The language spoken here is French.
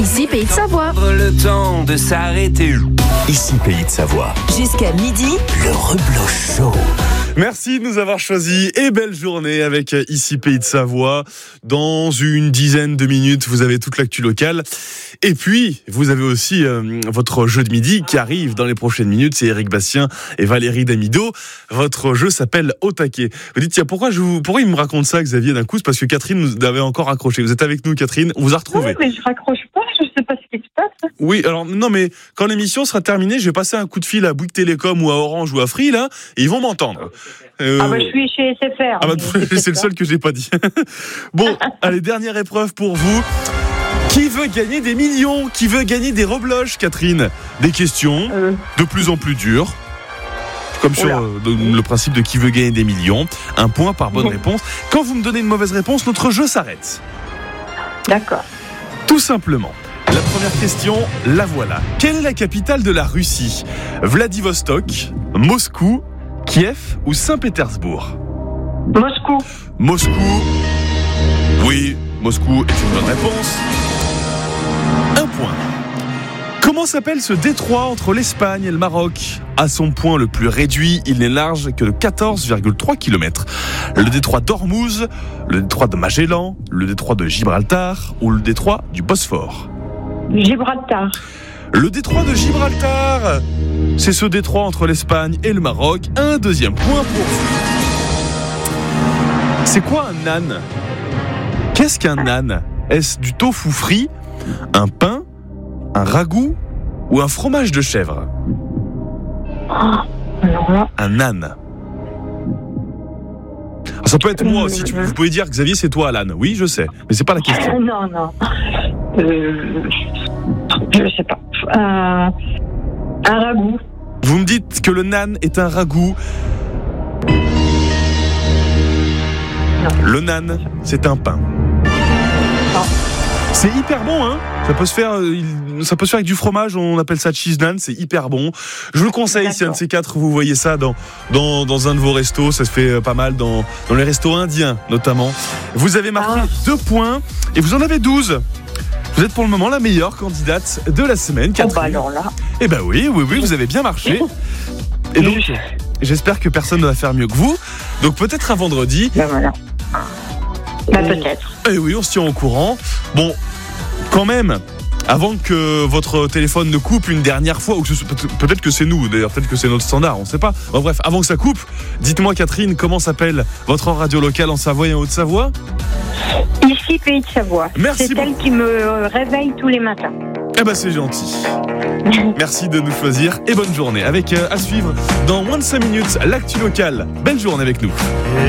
Ici, Pays de Savoie. Le temps de s'arrêter. Ici, Pays de Savoie. Jusqu'à midi, Le Rebloch Show. Merci de nous avoir choisis et belle journée avec Ici Pays de Savoie. Dans une dizaine de minutes, vous avez toute l'actu locale. Et puis, vous avez aussi votre jeu de midi qui arrive dans les prochaines minutes. C'est Eric Bastien et Valérie Damido. Votre jeu s'appelle Au taquet. Vous dites, tiens, pourquoi il me raconte ça, Xavier, d'un coup? C'est parce que Catherine nous avait encore accroché. Vous êtes avec nous, Catherine. On vous a retrouvé. Non, mais je raccroche pas. Je sais pas ce qui se passe. Oui, alors, non, mais quand l'émission sera terminée, je vais passer un coup de fil à Bouygues Télécom ou à Orange ou à Free, là, et ils vont m'entendre. Je suis chez SFR. Ah bah, c'est le seul que j'ai pas dit. Bon, allez, dernière épreuve pour vous. Qui veut gagner des millions? Qui veut gagner des rebloches, Catherine? Des questions de plus en plus dures. Comme sur le principe de qui veut gagner des millions. Un point par bonne réponse. Quand vous me donnez une mauvaise réponse, notre jeu s'arrête. D'accord. Tout simplement. La première question, la voilà. Quelle est la capitale de la Russie? Vladivostok, Moscou, Kiev ou Saint-Pétersbourg? Moscou. Oui, Moscou est une bonne réponse. Un point. Comment s'appelle ce détroit entre l'Espagne et le Maroc? À son point le plus réduit, il n'est large que de 14,3 km. Le détroit d'Ormuz, le détroit de Magellan, le détroit de Gibraltar ou le détroit du Bosphore? Gibraltar. Le détroit de Gibraltar, c'est ce détroit entre l'Espagne et le Maroc. Un deuxième point pour vous. C'est quoi un âne? Qu'est-ce qu'un âne? Est-ce du tofu frit, un pain, un ragoût ou un fromage de chèvre? Alors là, Un âne. Ça peut être moi aussi. Vous pouvez dire, Xavier, c'est toi l'âne. Oui, je sais, mais c'est pas la question. non. Je sais pas. Un ragoût. Vous me dites que le nan est un ragoût. Non. Le nan, c'est un pain. Non. C'est hyper bon, hein. Ça peut se faire avec du fromage. On appelle ça cheese naan. C'est hyper bon. Je vous le conseille. Si un de ces quatre, vous voyez ça dans un de vos restos, ça se fait pas mal dans les restos indiens notamment. Vous avez marqué 2 points et vous en avez 12. Vous êtes pour le moment la meilleure candidate de la semaine, Catherine. Alors là. Eh ben oui, vous avez bien marché. Et donc, j'espère que personne ne va faire mieux que vous. Donc peut-être à vendredi. Ben voilà. Peut-être. Eh oui, on se tient au courant. Bon, quand même, avant que votre téléphone ne coupe une dernière fois, ou peut-être que c'est nous, d'ailleurs, peut-être que c'est notre standard, on ne sait pas. Bon, bref, avant que ça coupe, dites-moi, Catherine, comment s'appelle votre radio locale en Savoie et en Haute-Savoie? Ici, Pays de Savoie. Merci c'est elle qui me réveille tous les matins. Eh ben, c'est gentil. Merci de nous choisir et bonne journée. Avec à suivre dans moins de 5 minutes l'actu locale. Belle journée avec nous.